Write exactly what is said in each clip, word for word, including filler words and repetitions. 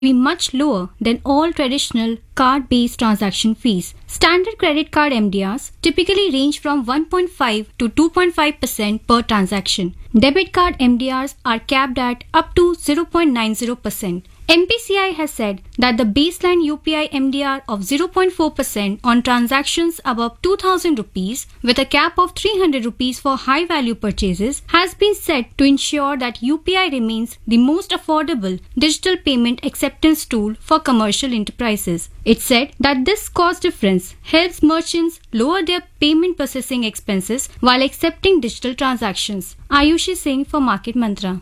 be much lower than all traditional card-based transaction fees. Standard credit card M D Rs typically range from one point five to two point five percent per transaction. Debit card M D Rs are capped at up to zero point nine zero percent. M P C I has said that the baseline U P I M D R of zero point four percent on transactions above two thousand rupees with a cap of three hundred rupees for high value purchases has been set to ensure that U P I remains the most affordable digital payment acceptance tool for commercial enterprises. It said that this cost difference helps merchants lower their payment processing expenses while accepting digital transactions. Ayushi Singh for Market Mantra.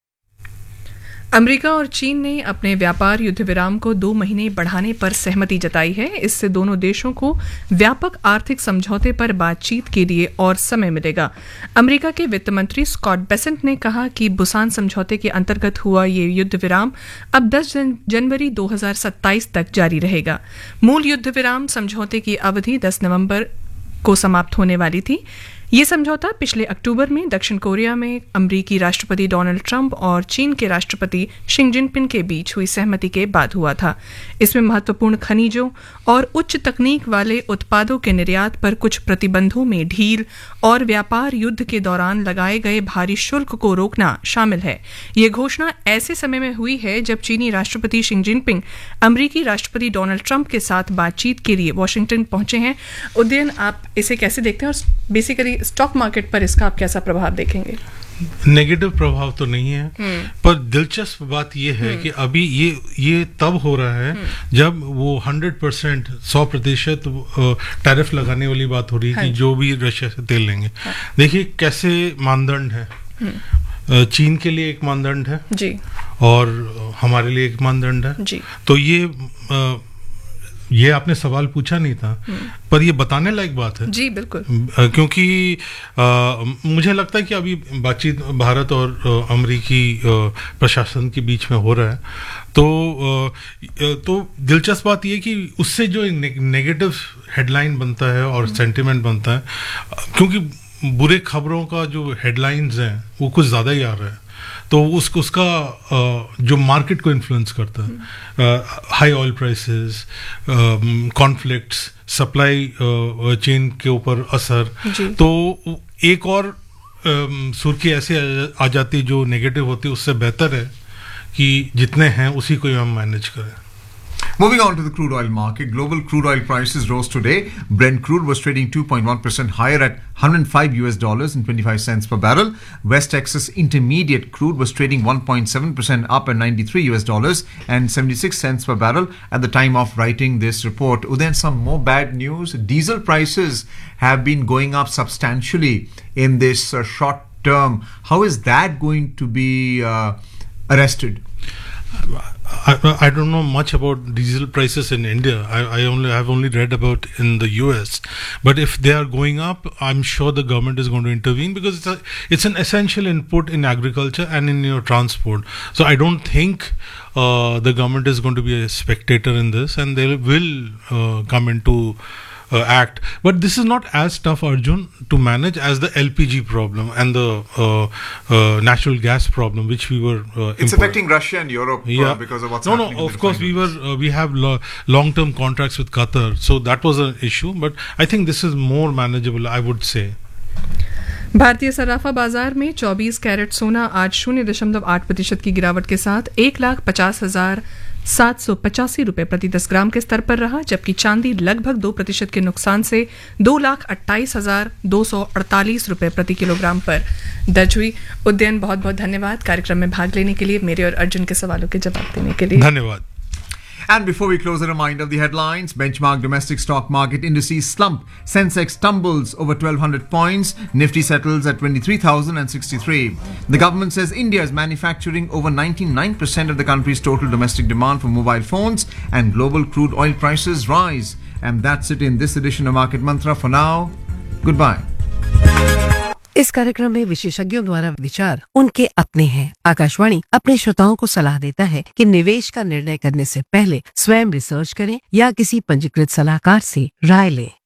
America और चीन ने अपने व्यापार युद्ध विराम को दो महीने बढ़ाने पर सहमति जताई है। इससे दोनों देशों को व्यापक आर्थिक समझौते पर बातचीत के लिए और समय मिलेगा। अमेरिका के वित्त मंत्री स्कॉट बेसेंट ने कहा कि बुसान समझौते के अंतर्गत हुआ ये युद्ध विराम अब दस जनवरी दो हज़ार सत्ताईस तक जारी रहेगा। मूल युद्ध विराम समझौते की अवधि दस नवंबर को समाप्त होने वाली थी। ये समझौता पिछले अक्टूबर में दक्षिण कोरिया में अमेरिकी राष्ट्रपति डोनाल्ड ट्रंप और चीन के राष्ट्रपति शी जिनपिंग के बीच हुई सहमति के बाद हुआ था। इसमें महत्वपूर्ण खनिजों और उच्च तकनीक वाले उत्पादों के निर्यात पर कुछ प्रतिबंधों में ढील और व्यापार युद्ध के दौरान लगाए गए भारी शुल्क को रोकना शामिल है। ये घोषणा ऐसे समय में हुई है जब चीनी राष्ट्रपति शी जिनपिंग अमेरिकी राष्ट्रपति डोनाल्ड ट्रंप के साथ बातचीत के लिए वॉशिंगटन पहुंचे हैं। उदयन, आप इसे कैसे देखते हैं और बेसिकली स्टॉक मार्केट पर इसका आप कैसा प्रभाव देखेंगे? नेगेटिव प्रभाव तो नहीं है, पर दिलचस्प बात यह है कि अभी ये ये तब हो रहा है जब वो हंड्रेड परसेंट सौ प्रतिशत टैरिफ लगाने वाली बात हो रही है कि जो भी रशिया से तेल लेंगे। देखिए कैसे मानदंड है। चीन के लिए एक मानदंड है जी, और हमारे लिए एक मानदंड है जी। तो ये आ, ये आपने सवाल पूछा नहीं था, पर ये बताने लायक बात है जी, बिल्कुल। क्योंकि आ, मुझे लगता है कि अभी बातचीत भारत और अमेरिकी प्रशासन के बीच में हो रहा है। तो आ, तो दिलचस्प बात ये कि उससे जो ने, नेगेटिव हेडलाइन बनता है और सेंटिमेंट बनता है, क्योंकि बुरे खबरों का जो हेडलाइंस हैं वो कुछ ज़्यादा ही आ रहा है, तो उसको उसका जो मार्केट को इन्फ्लुएंस करता है, high oil prices, conflicts, supply chain के ऊपर असर, तो एक और सुर्खी ऐसे आ जाती जो नेगेटिव होती है। उससे बेहतर है कि जितने हैं उसी को हम मैनेज करें। Moving on to the crude oil market, global crude oil prices rose today. Brent crude was trading two point one percent higher at one hundred five U S dollars and twenty-five cents per barrel. West Texas Intermediate crude was trading one point seven percent up at ninety-three U S dollars and seventy-six cents per barrel at the time of writing this report. Then some more bad news. Diesel prices have been going up substantially in this uh, short term. How is that going to be uh, arrested? I, I don't know much about diesel prices in India. I, I only have only read about in the U S. But if they are going up, I'm sure the government is going to intervene, because it's a, it's an essential input in agriculture and in your transport. So I don't think uh, the government is going to be a spectator in this, and they will uh, come into Uh, act. But this is not as tough, Arjun, to manage as the L P G problem and the uh, uh, natural gas problem, which we were. Uh, it's import- affecting Russia and Europe yeah. uh, because of what's no, happening. No, no. Of course, we were. Uh, we have lo- long-term contracts with Qatar, so that was an issue. But I think this is more manageable, I would say. भारतीय सराफा बाजार में चौबीस carat सोना आज शून्य दशमलव आठ प्रतिशत की गिरावट के साथ एक लाख पचास हजार सात सौ पचासी रुपए प्रति दस ग्राम के स्तर पर रहा, जबकि चांदी लगभग दो प्रतिशत के नुकसान से दो लाख अट्ठाईस हजार दो सौ अड़तालीस रुपए प्रति किलोग्राम पर दर्ज हुई। उदयन, बहुत बहुत धन्यवाद कार्यक्रम में भाग लेने के लिए, मेरे और अर्जुन के सवालों के जवाब देने के लिए धन्यवाद। And before we close, a reminder of the headlines. Benchmark domestic stock market indices slump. Sensex tumbles over twelve hundred points. Nifty settles at twenty-three thousand sixty-three. The government says India is manufacturing over ninety-nine percent of the country's total domestic demand for mobile phones, and global crude oil prices rise. And that's it in this edition of Market Mantra. For now, goodbye. इस कार्यक्रम में विशेषज्ञों द्वारा विचार उनके अपने हैं। आकाशवाणी अपने श्रोताओं को सलाह देता है कि निवेश का निर्णय करने से पहले स्वयं रिसर्च करें या किसी पंजीकृत सलाहकार से राय लें।